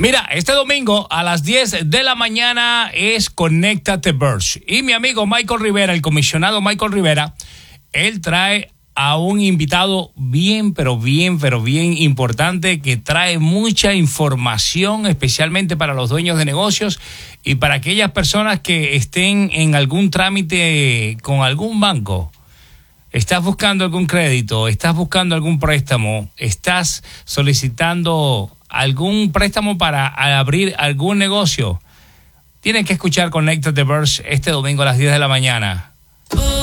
Mira, este domingo a las 10 de la mañana es Conéctate Börse. Y mi amigo Michael Rivera, el comisionado Michael Rivera, él trae a un invitado bien importante que trae mucha información, especialmente para los dueños de negocios y para aquellas personas que estén en algún trámite con algún banco. ¿Estás buscando algún crédito? ¿Estás buscando algún préstamo? ¿Estás solicitando algún préstamo para abrir algún negocio? Tienes que escuchar Conéctate Börse este domingo a las 10 de la mañana.